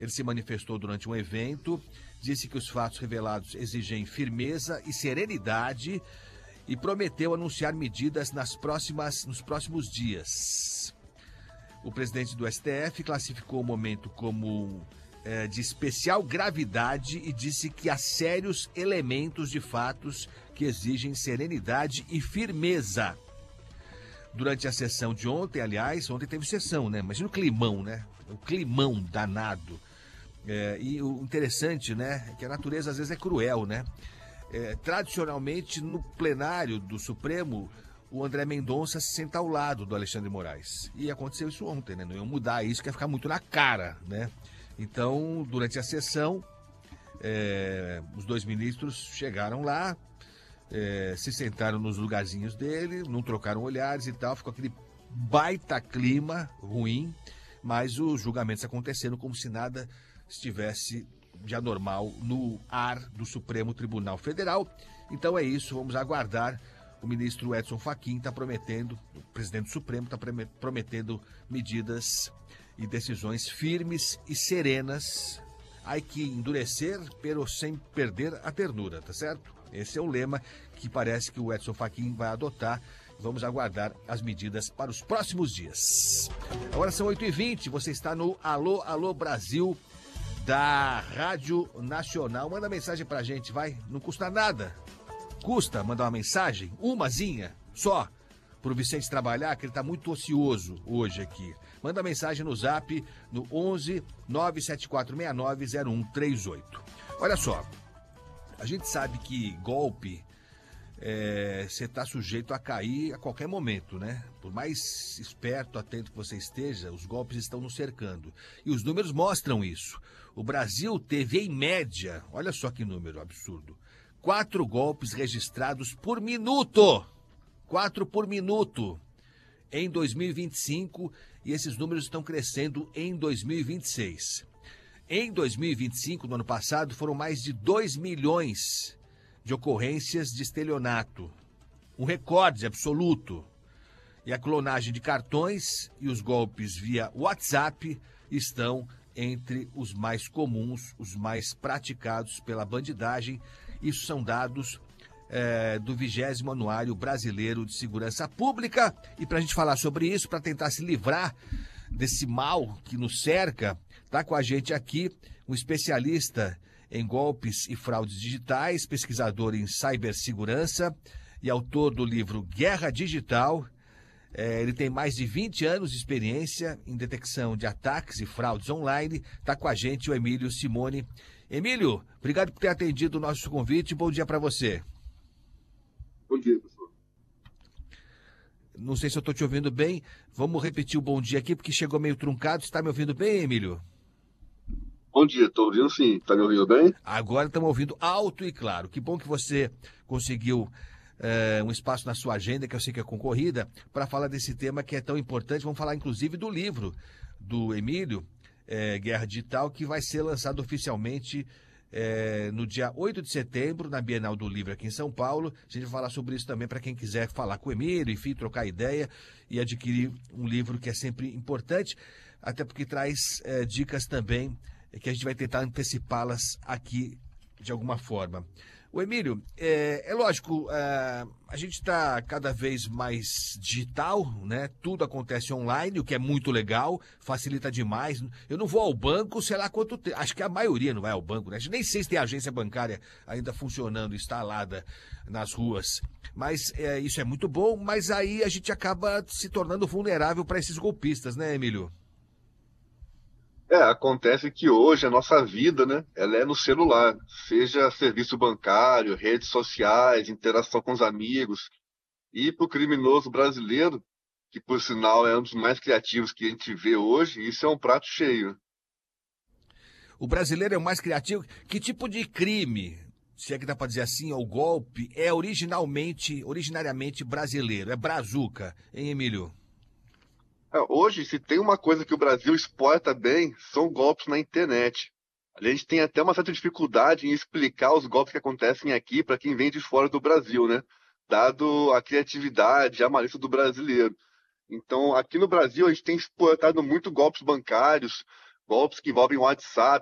Ele se manifestou durante um evento, disse que os fatos revelados exigem firmeza e serenidade e prometeu anunciar medidas nos próximos dias. O presidente do STF classificou o momento como de especial gravidade e disse que há sérios elementos de fatos que exigem serenidade e firmeza. Durante a sessão de ontem, aliás, ontem teve sessão, né? Imagina o climão, né? O climão danado. E o interessante, né, é que a natureza às vezes é cruel, né? Tradicionalmente, no plenário do Supremo, o André Mendonça se senta ao lado do Alexandre de Moraes. E aconteceu isso ontem, né? Não iam mudar isso, que ia ficar muito na cara, né? Então, durante a sessão, os dois ministros chegaram lá, se sentaram nos lugarzinhos dele, não trocaram olhares e tal, ficou aquele baita clima ruim, mas os julgamentos aconteceram como se nada estivesse de anormal no ar do Supremo Tribunal Federal. Então é isso, vamos aguardar. O ministro Edson Fachin está prometendo, o presidente do Supremo está prometendo medidas e decisões firmes e serenas. Há que endurecer, pero sem perder a ternura, tá certo? Esse é o lema que parece que o Edson Fachin vai adotar. Vamos aguardar as medidas para os próximos dias. Agora são 8h20, você está no Alô, Alô Brasil da Rádio Nacional. Manda mensagem pra gente, vai, não custa nada. Custa mandar uma mensagem, umazinha, só, pro Vicente trabalhar, que ele tá muito ocioso hoje aqui. Manda mensagem no zap, no 11 97469 0138. Olha só, a gente sabe que golpe, você está sujeito a cair a qualquer momento, né? Por mais esperto, atento que você esteja, os golpes estão nos cercando. E os números mostram isso. O Brasil teve, em média, olha só que número absurdo, 4 golpes registrados por minuto. 4 por minuto em 2025, e esses números estão crescendo em 2026. Em 2025, no ano passado, foram mais de 2 milhões de ocorrências de estelionato. Um recorde absoluto. E a clonagem de cartões e os golpes via WhatsApp estão entre os mais comuns, os mais praticados pela bandidagem. Isso são dados do 20º Anuário Brasileiro de Segurança Pública. E para a gente falar sobre isso, para tentar se livrar desse mal que nos cerca, está com a gente aqui um especialista em golpes e fraudes digitais, pesquisador em cibersegurança e autor do livro Guerra Digital. Ele tem mais de 20 anos de experiência em detecção de ataques e fraudes online. Está com a gente o Emílio Simone. Emílio, obrigado por ter atendido o nosso convite. Bom dia para você. Bom dia, professor. Não sei se eu estou te ouvindo bem. Vamos repetir o bom dia aqui, porque chegou meio truncado. Você está me ouvindo bem, Emílio? Bom dia, estou ouvindo sim. Está me ouvindo bem? Agora estamos ouvindo alto e claro. Que bom que você conseguiu um espaço na sua agenda, que eu sei que é concorrida, para falar desse tema que é tão importante. Vamos falar, inclusive, do livro do Emílio, Guerra Digital, que vai ser lançado oficialmente no dia 8 de setembro, na Bienal do Livro aqui em São Paulo. A gente vai falar sobre isso também para quem quiser falar com o Emílio, enfim, trocar ideia e adquirir um livro que é sempre importante, até porque traz dicas também que a gente vai tentar antecipá-las aqui de alguma forma. O Emílio, é lógico, a gente está cada vez mais digital, né? Tudo acontece online, o que é muito legal, facilita demais. Eu não vou ao banco, sei lá quanto tempo. Acho que a maioria não vai ao banco, né? Nem sei se tem agência bancária ainda funcionando, instalada nas ruas. Mas isso é muito bom, mas aí a gente acaba se tornando vulnerável para esses golpistas, né, Emílio? Acontece que hoje a nossa vida, né, ela é no celular, seja serviço bancário, redes sociais, interação com os amigos. E para o criminoso brasileiro, que por sinal é um dos mais criativos que a gente vê hoje, isso é um prato cheio. O brasileiro é o mais criativo. Que tipo de crime, se é que dá para dizer assim, ou golpe, é originariamente brasileiro? É brazuca, hein, Emílio? Hoje, se tem uma coisa que o Brasil exporta bem, são golpes na internet. A gente tem até uma certa dificuldade em explicar os golpes que acontecem aqui para quem vem de fora do Brasil, né? Dado a criatividade, a malícia do brasileiro. Então, aqui no Brasil, a gente tem exportado muito golpes bancários, golpes que envolvem WhatsApp,